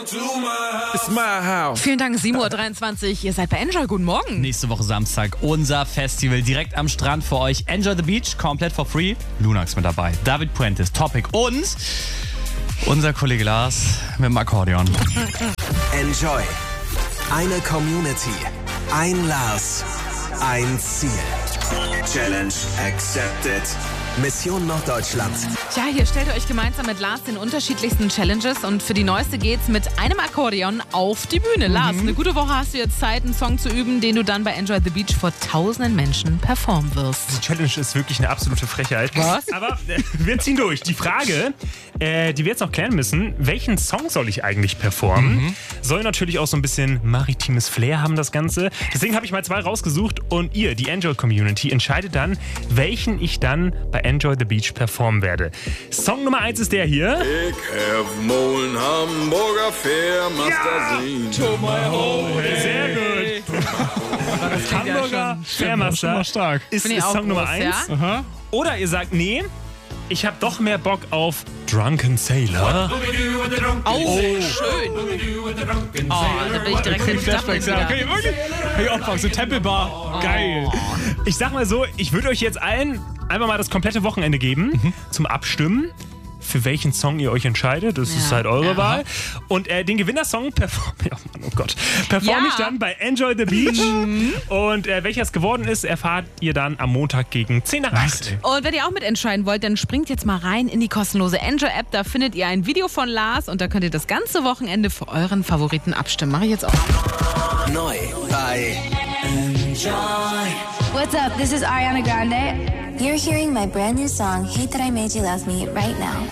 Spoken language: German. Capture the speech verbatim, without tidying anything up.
It's my house. Vielen Dank, sieben Uhr dreiundzwanzig. Ihr seid bei Enjoy. Guten Morgen. Nächste Woche Samstag unser Festival direkt am Strand für euch. Enjoy the Beach, komplett for free. Lunax mit dabei, David Puentes, Topic und unser Kollege Lars mit dem Akkordeon. Enjoy. Eine Community. Ein Lars. Ein Ziel. Challenge accepted. Mission Norddeutschland. Tja, hier stellt ihr euch gemeinsam mit Lars den unterschiedlichsten Challenges und für die neueste geht's mit einem Akkordeon auf die Bühne. Mhm. Lars, eine gute Woche hast du jetzt Zeit, einen Song zu üben, den du dann bei Enjoy the Beach vor tausenden Menschen performen wirst. Die Challenge ist wirklich eine absolute Frechheit. Was? Aber äh, wir ziehen durch. Die Frage, äh, die wir jetzt noch klären müssen, welchen Song soll ich eigentlich performen? Mhm. Soll natürlich auch so ein bisschen maritimes Flair haben, das Ganze. Deswegen habe ich mal zwei rausgesucht und ihr, die Enjoy-Community, entscheidet dann, welchen ich dann bei Enjoy the Beach performen werde. Song Nummer eins ist der hier. Ich have Molen Hamburger Fairmaster sehen. To my home. Sehr gut. Hamburger Fairmaster stark. ist, Finde ich ist auch Song Nummer groß, eins. ja? Oder ihr sagt, nee, ich habe doch mehr Bock auf Drunken Sailor. Oh, schön. Oh, da bin ich direkt in Flashbacks, ja, okay, wirklich. Hey, Opfer, so Tempelbar. Geil. Ich sag mal so, ich würde euch jetzt allen einfach mal das komplette Wochenende geben mhm. zum Abstimmen, für welchen Song ihr euch entscheidet. Das ja. ist halt eure ja. Wahl. Und äh, den Gewinnersong performe oh Mann, oh Gott, performe ja. ich dann bei Enjoy the Beach. Und äh, welcher es geworden ist, erfahrt ihr dann am Montag gegen zehn nach acht. Und wenn ihr auch mitentscheiden wollt, dann springt jetzt mal rein in die kostenlose Enjoy-App. Da findet ihr ein Video von Lars und da könnt ihr das ganze Wochenende für euren Favoriten abstimmen. Mache ich jetzt auch. Neu bei Enjoy. What's up? This is Ariana Grande. You're hearing my brand new song, Hate That I Made You Love Me, right now.